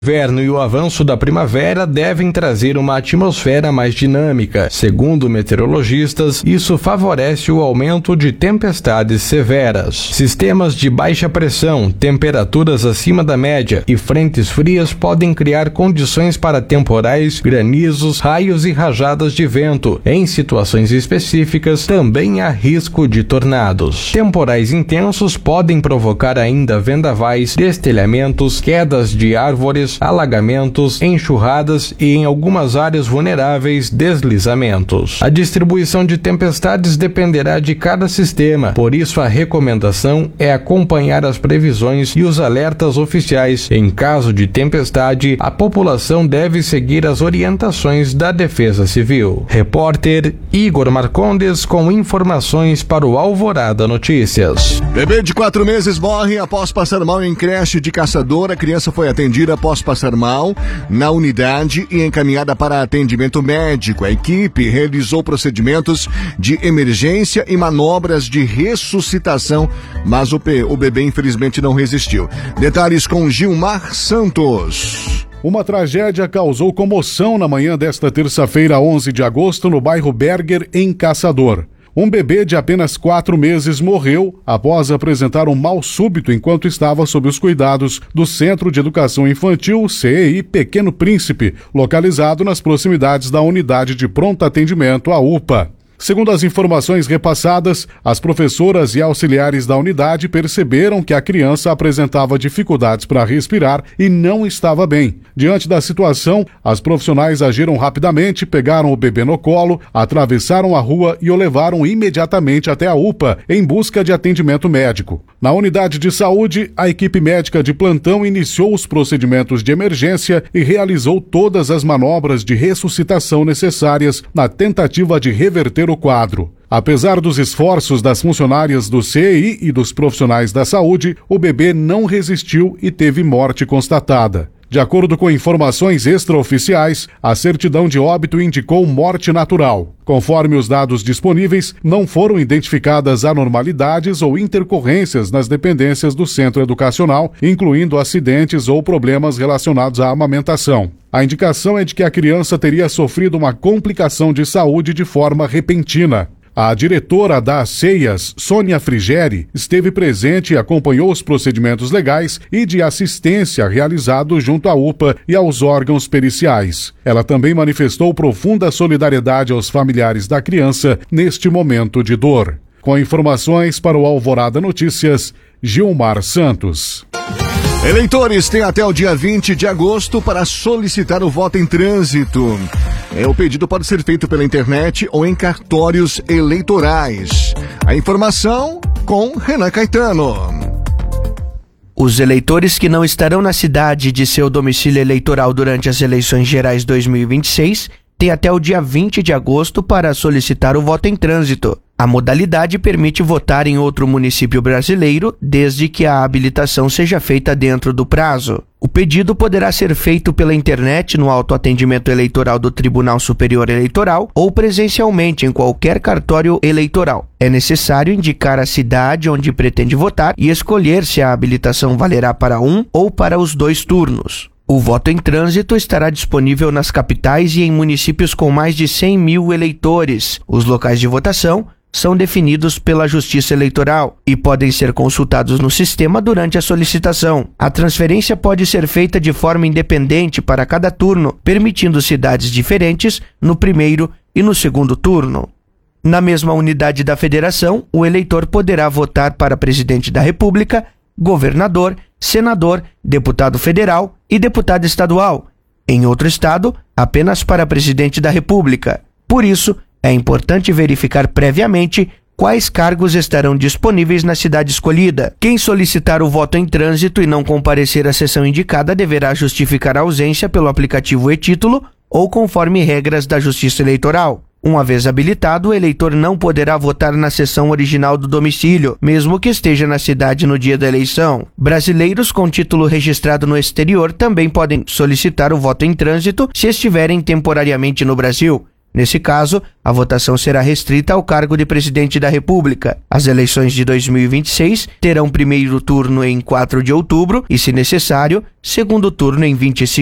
Inverno e o avanço da primavera devem trazer uma atmosfera mais dinâmica. Segundo meteorologistas, isso favorece o aumento de tempestades severas. Sistemas de baixa pressão, temperaturas acima da média e frentes frias podem criar condições para temporais, granizos, raios e rajadas de vento. Em situações específicas, também há risco de tornados. Temporais intensos podem provocar ainda vendavais, destelhamentos, quedas de árvores, alagamentos, enxurradas e, em algumas áreas vulneráveis, deslizamentos. A distribuição de tempestades dependerá de cada sistema, por isso a recomendação é acompanhar as previsões e os alertas oficiais. Em caso de tempestade, a população deve seguir as orientações da Defesa Civil. Repórter Igor Marcondes com informações para o Alvorada Notícias. Bebê de 4 meses morre após passar mal em creche de Caçador. A criança foi atendida após passar mal na unidade e encaminhada para atendimento médico. A equipe realizou procedimentos de emergência e manobras de ressuscitação, mas o bebê infelizmente não resistiu. Detalhes com Gilmar Santos. Uma tragédia causou comoção na manhã desta terça-feira, 11 de agosto, no bairro Berger, em Caçador. Um bebê de apenas 4 meses morreu após apresentar um mal súbito enquanto estava sob os cuidados do Centro de Educação Infantil, CEI Pequeno Príncipe, localizado nas proximidades da Unidade de Pronto Atendimento, a UPA. Segundo as informações repassadas, as professoras e auxiliares da unidade perceberam que a criança apresentava dificuldades para respirar e não estava bem. Diante da situação, as profissionais agiram rapidamente, pegaram o bebê no colo, atravessaram a rua e o levaram imediatamente até a UPA em busca de atendimento médico. Na unidade de saúde, a equipe médica de plantão iniciou os procedimentos de emergência e realizou todas as manobras de ressuscitação necessárias na tentativa de reverter o quadro. Apesar dos esforços das funcionárias do CEI e dos profissionais da saúde, o bebê não resistiu e teve morte constatada. De acordo com informações extraoficiais, a certidão de óbito indicou morte natural. Conforme os dados disponíveis, não foram identificadas anormalidades ou intercorrências nas dependências do centro educacional, incluindo acidentes ou problemas relacionados à amamentação. A indicação é de que a criança teria sofrido uma complicação de saúde de forma repentina. A diretora da CEIAS, Sônia Frigeri, esteve presente e acompanhou os procedimentos legais e de assistência realizados junto à UPA e aos órgãos periciais. Ela também manifestou profunda solidariedade aos familiares da criança neste momento de dor. Com informações para o Alvorada Notícias, Gilmar Santos. Eleitores têm até o dia 20 de agosto para solicitar o voto em trânsito. O pedido pode ser feito pela internet ou em cartórios eleitorais. A informação com Renan Caetano. Os eleitores que não estarão na cidade de seu domicílio eleitoral durante as eleições gerais 2026 têm até o dia 20 de agosto para solicitar o voto em trânsito. A modalidade permite votar em outro município brasileiro, desde que a habilitação seja feita dentro do prazo. O pedido poderá ser feito pela internet no autoatendimento eleitoral do Tribunal Superior Eleitoral ou presencialmente em qualquer cartório eleitoral. É necessário indicar a cidade onde pretende votar e escolher se a habilitação valerá para um ou para os 2 turnos. O voto em trânsito estará disponível nas capitais e em municípios com mais de 100 mil eleitores. Os locais de votação são definidos pela Justiça Eleitoral e podem ser consultados no sistema durante a solicitação. A transferência pode ser feita de forma independente para cada turno, permitindo cidades diferentes no primeiro e no segundo turno. Na mesma unidade da federação, o eleitor poderá votar para presidente da República, governador, senador, deputado federal e deputado estadual. Em outro estado, apenas para presidente da República. Por isso, é importante verificar previamente quais cargos estarão disponíveis na cidade escolhida. Quem solicitar o voto em trânsito e não comparecer à sessão indicada deverá justificar a ausência pelo aplicativo e-título ou conforme regras da Justiça Eleitoral. Uma vez habilitado, o eleitor não poderá votar na sessão original do domicílio, mesmo que esteja na cidade no dia da eleição. Brasileiros com título registrado no exterior também podem solicitar o voto em trânsito se estiverem temporariamente no Brasil. Nesse caso, a votação será restrita ao cargo de presidente da República. As eleições de 2026 terão primeiro turno em 4 de outubro e, se necessário, segundo turno em 25